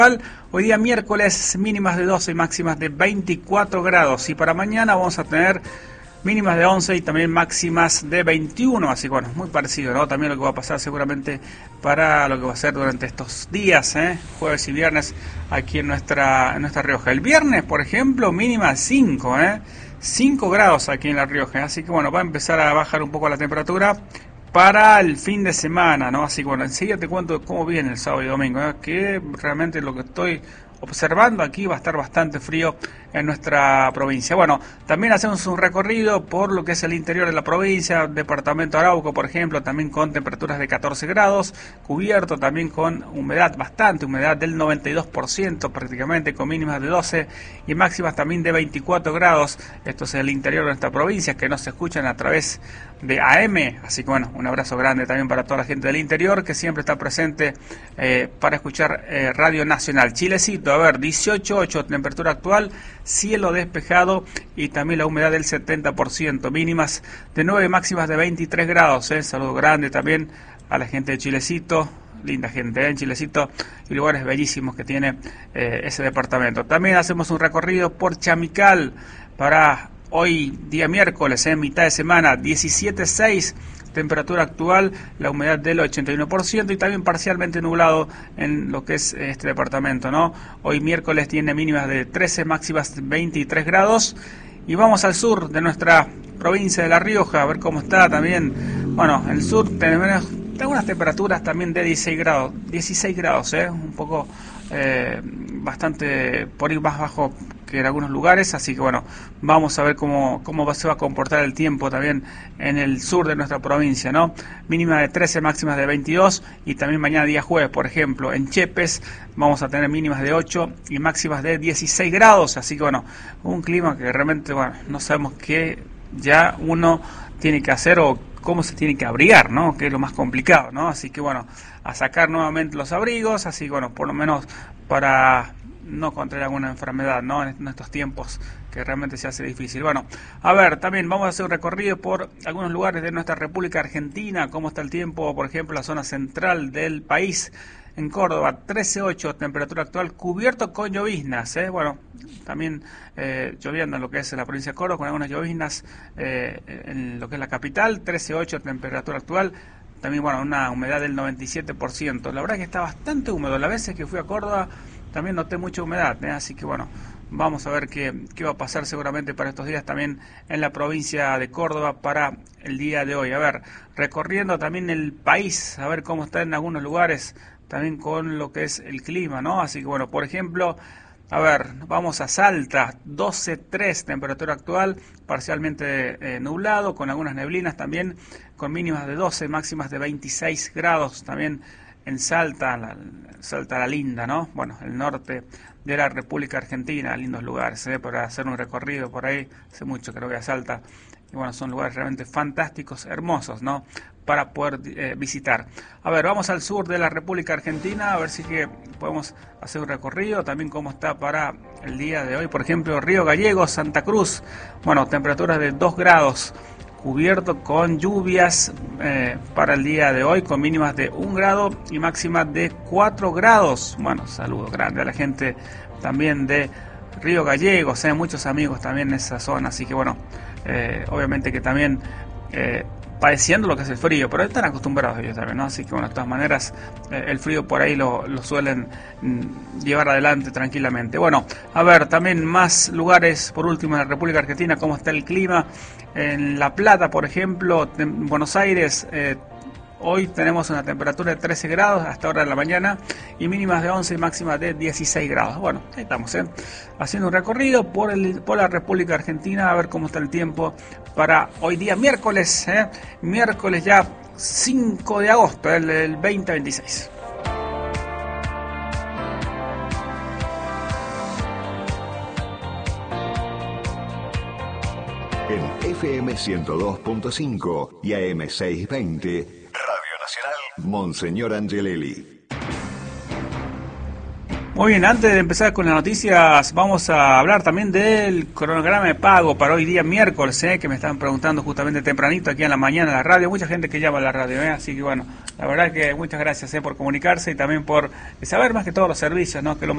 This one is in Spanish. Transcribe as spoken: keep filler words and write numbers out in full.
Hoy día miércoles, mínimas de doce y máximas de veinticuatro grados. Y para mañana vamos a tener mínimas de once y también máximas de veintiuno. Así que bueno, muy parecido, ¿no? También lo que va a pasar seguramente para lo que va a ser durante estos días, ¿eh? Jueves y viernes aquí en nuestra, en nuestra Rioja. El viernes, por ejemplo, mínima cinco, ¿eh? cinco grados aquí en La Rioja. Así que bueno, va a empezar a bajar un poco la temperatura para el fin de semana, ¿no? Así que bueno, enseguida te cuento cómo viene el sábado y domingo, ¿eh? Que realmente lo que estoy observando aquí va a estar bastante frío en nuestra provincia. Bueno, también hacemos un recorrido por lo que es el interior de la provincia, departamento Arauco, por ejemplo, también con temperaturas de catorce grados, cubierto también con humedad, bastante humedad del noventa y dos por ciento prácticamente, con mínimas de doce y máximas también de veinticuatro grados. Esto es el interior de nuestra provincia, que nos escuchan a través de A M, así que bueno, un abrazo grande también para toda la gente del interior que siempre está presente eh, para escuchar eh, Radio Nacional. Chilecito, a ver, dieciocho punto ocho temperatura actual, cielo despejado y también la humedad del setenta por ciento, mínimas de nueve, máximas de veintitrés grados. Eh. Saludo grande también a la gente de Chilecito, linda gente, ¿eh? En Chilecito, y lugares bellísimos que tiene eh, ese departamento. También hacemos un recorrido por Chamical para hoy, día miércoles, en eh, mitad de semana, diecisiete punto seis temperatura actual, la humedad del ochenta y uno por ciento y también parcialmente nublado en lo que es este departamento, ¿no? Hoy miércoles tiene mínimas de trece, máximas de veintitrés grados. Y vamos al sur de nuestra provincia de La Rioja, a ver cómo está también. Bueno, en el sur tenemos algunas temperaturas también de dieciséis grados, dieciséis grados, ¿eh? Un poco eh, bastante por ir más bajo que en algunos lugares, así que bueno, vamos a ver cómo, cómo se va a comportar el tiempo también en el sur de nuestra provincia, ¿no? Mínima de trece, máximas de veintidós, y también mañana día jueves, por ejemplo, en Chepes vamos a tener mínimas de ocho y máximas de dieciséis grados, así que bueno, un clima que realmente, bueno, no sabemos qué ya uno tiene que hacer o cómo se tiene que abrigar, ¿no? Que es lo más complicado, ¿no? Así que bueno, a sacar nuevamente los abrigos, así que bueno, por lo menos para no contraer alguna enfermedad, ¿no? En estos tiempos que realmente se hace difícil. Bueno, a ver, también vamos a hacer un recorrido por algunos lugares de nuestra República Argentina, cómo está el tiempo, por ejemplo, la zona central del país. En Córdoba, trece punto ocho, temperatura actual, cubierto con lloviznas, ¿eh? Bueno, también eh, lloviendo en lo que es la provincia de Córdoba, con algunas lloviznas eh, en lo que es la capital, trece punto ocho, temperatura actual, también, bueno, una humedad del noventa y siete por ciento. La verdad que está bastante húmedo, las veces que fui a Córdoba también noté mucha humedad, ¿eh? Así que, bueno, vamos a ver qué, qué va a pasar seguramente para estos días también en la provincia de Córdoba para el día de hoy. A ver, recorriendo también el país, a ver cómo está en algunos lugares, también con lo que es el clima, ¿no? Así que bueno, por ejemplo, a ver, vamos a Salta, doce punto tres temperatura actual, parcialmente eh, nublado, con algunas neblinas también, con mínimas de doce, máximas de veintiséis grados también en Salta, la, Salta la linda, ¿no? Bueno, el norte de la República Argentina, lindos lugares, ¿eh? Para hacer un recorrido por ahí, hace mucho que no voy a Salta, y bueno, son lugares realmente fantásticos, hermosos, ¿no? Para poder eh, visitar. A ver, vamos al sur de la República Argentina, a ver si que podemos hacer un recorrido, también cómo está para el día de hoy, por ejemplo, Río Gallegos, Santa Cruz, bueno, temperaturas de dos grados, cubierto con lluvias eh, para el día de hoy, con mínimas de un grado y máximas de cuatro grados. Bueno, saludo grande a la gente también de Río Gallegos, eh, muchos amigos también en esa zona, así que bueno, eh, obviamente que también eh, padeciendo lo que es el frío, pero están acostumbrados ellos también, ¿no? Así que bueno, de todas maneras, eh, el frío por ahí lo, lo suelen mm, llevar adelante tranquilamente. Bueno, a ver, también más lugares, por último, en la República Argentina, cómo está el clima. En La Plata, por ejemplo, en Buenos Aires, eh, hoy tenemos una temperatura de trece grados hasta ahora de la mañana y mínimas de once y máximas de dieciséis grados. Bueno, ahí estamos, ¿eh? Haciendo un recorrido por, el, por la República Argentina a ver cómo está el tiempo para hoy día miércoles, ¿eh? Miércoles ya cinco de agosto, el, el veinte veintiséis. En F M ciento dos punto cinco y A M seiscientos veinte, Radio Nacional, Monseñor Angelelli. Muy bien, antes de empezar con las noticias, vamos a hablar también del cronograma de pago para hoy día miércoles, ¿eh? Que me están preguntando justamente tempranito aquí en la mañana en la radio. Mucha gente que llama a la radio, ¿eh? Así que bueno, la verdad que muchas gracias, ¿eh? Por comunicarse y también por saber más que todos los servicios, ¿no? Que lo